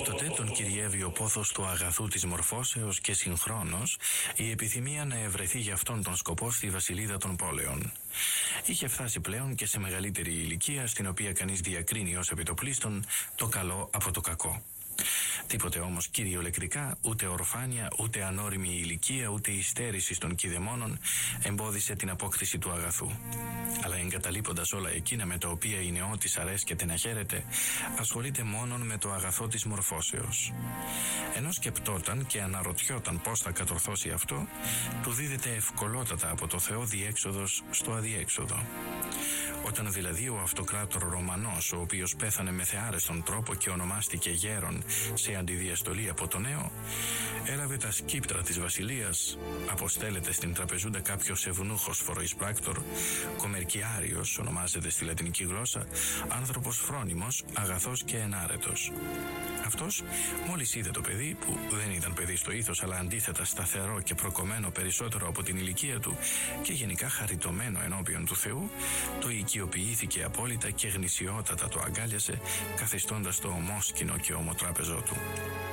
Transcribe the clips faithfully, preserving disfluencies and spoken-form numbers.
Έκτοτε τον κυριεύει ο πόθος του αγαθού της μορφώσεως και συγχρόνως η επιθυμία να ευρεθεί για αυτόν τον σκοπό στη βασιλίδα των πόλεων. Είχε φτάσει πλέον και σε μεγαλύτερη ηλικία, στην οποία κανείς διακρίνει ως επιτοπλίστων το καλό από το κακό. Τίποτε όμως κυριολεκτικά, ούτε ορφάνια, ούτε ανώριμη ηλικία, ούτε υστέρηση των κηδεμόνων εμπόδισε την απόκτηση του αγαθού. Αλλά εγκαταλείποντας όλα εκείνα με τα οποία η νεότης αρέσκεται να χαίρεται, ασχολείται μόνον με το αγαθό της μορφώσεως. Ενώ σκεπτόταν και αναρωτιόταν πώς θα κατορθώσει αυτό, του δίδεται ευκολότατα από το Θεό διέξοδος στο αδιέξοδο. Όταν δηλαδή ο αυτοκράτορ Ρωμανός, ο οποίος πέθανε με θεάρεστον τρόπο και ονομάστηκε γέρον σε αντιδιαστολή από το νέο, έλαβε τα σκύπτρα της βασιλείας, αποστέλλεται στην τραπεζούντα κάποιος ευνούχος φοροεισπράκτορ, κομερκιάριος ονομάζεται στη λατινική γλώσσα, άνθρωπος φρόνιμος, αγαθός και ενάρετος. Αυτός μόλις είδε το παιδί, που δεν ήταν παιδί στο ήθος αλλά αντίθετα σταθερό και προκομμένο περισσότερο από την ηλικία του και γενικά χαριτωμένο ενώπιον του Θεού, το οικειοποιήθηκε απόλυτα και γνησιότατα το αγκάλιασε, καθιστώντας το ομόσκηνο και ομοτράπεζό του.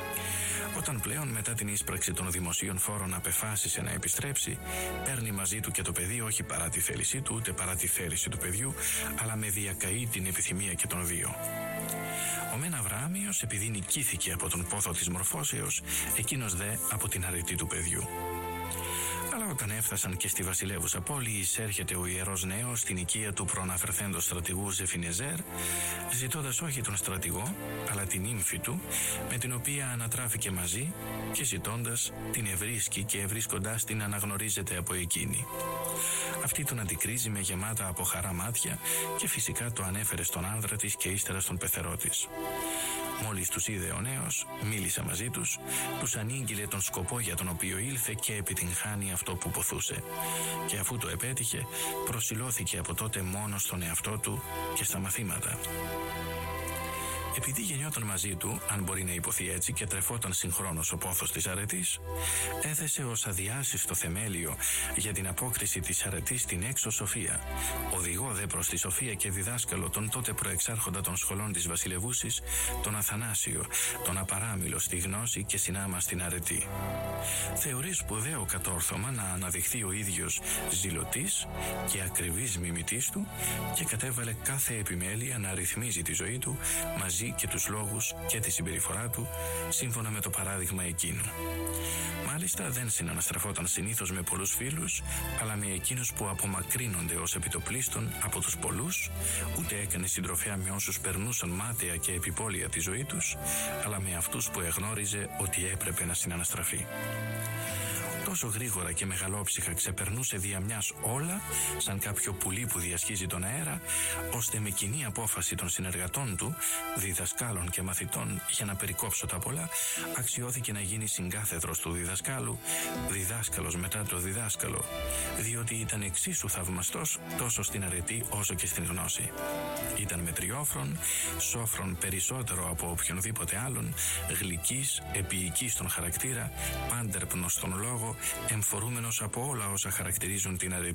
Όταν πλέον μετά την ίσπραξη των δημοσίων φόρων απεφάσισε να επιστρέψει, παίρνει μαζί του και το παιδί, όχι παρά τη θέλησή του ούτε παρά τη θέληση του παιδιού, αλλά με διακαή την επιθυμία και των δύο. Ο μεν Αβραάμιος, επειδή νικήθηκε από τον πόθο της μορφώσεως, εκείνος δε από την αρετή του παιδιού. Αλλά όταν έφτασαν και στη βασιλεύουσα πόλη, εισέρχεται ο ιερός νέος στην οικία του προαναφερθέντος στρατηγού Ζεφινεζέρ, ζητώντας όχι τον στρατηγό, αλλά την ύμφη του, με την οποία ανατράφηκε μαζί, και ζητώντας την ευρίσκει και ευρίσκοντάς την αναγνωρίζεται από εκείνη. Αυτή τον αντικρίζει με γεμάτα από χαρά μάτια και φυσικά το ανέφερε στον άνδρα της και ύστερα στον πεθερό της. Μόλις τους είδε ο νέος, μίλησε μαζί τους, τους ανήγγειλε τον σκοπό για τον οποίο ήλθε και επιτυγχάνει αυτό που ποθούσε. Και αφού το επέτυχε, προσιλώθηκε από τότε μόνο στον εαυτό του και στα μαθήματα. Επειδή γεννιόταν μαζί του, αν μπορεί να υποθεί έτσι, και τρεφόταν συγχρόνως ο πόθος της αρετής, έθεσε ως αδιάσυστο θεμέλιο για την απόκτηση της αρετής την έξω σοφία. Οδηγό δε προς τη σοφία και διδάσκαλο τον τότε προεξάρχοντα των σχολών της βασιλευούσης, τον Αθανάσιο, τον απαράμιλο στη γνώση και συνάμα στην αρετή. Θεωρεί σπουδαίο κατόρθωμα να αναδειχθεί ο ίδιος ζηλωτής και ακριβής μιμητής του και κατέβαλε κάθε επιμέλεια να ρυθμίζει τη ζωή του μαζί και τους λόγους και τη συμπεριφορά του σύμφωνα με το παράδειγμα εκείνου. Μάλιστα δεν συναναστραφόταν συνήθως με πολλούς φίλους, αλλά με εκείνους που απομακρύνονται ως επιτοπλίστων από τους πολλούς, ούτε έκανε συντροφιά με όσους περνούσαν μάταια και επιπόλαια τη ζωή τους, αλλά με αυτούς που εγνώριζε ότι έπρεπε να συναναστραφεί. Τόσο γρήγορα και μεγαλόψυχα ξεπερνούσε δια μιας όλα, σαν κάποιο πουλί που διασχίζει τον αέρα, ώστε με κοινή απόφαση των συνεργατών του, διδασκάλων και μαθητών, για να περικόψω τα πολλά, αξιώθηκε να γίνει συγκάθεδρος του διδασκάλου, διδάσκαλος μετά το διδάσκαλο, διότι ήταν εξίσου θαυμαστός τόσο στην αρετή όσο και στην γνώση. Ήταν μετριόφρον, σόφρον περισσότερο από οποιονδήποτε άλλον, γλυκής, επίοικης στον χαρακτήρα, πάντερπνος στον λόγο, εμφορούμενος από όλα όσα χαρακτηρίζουν την αρετή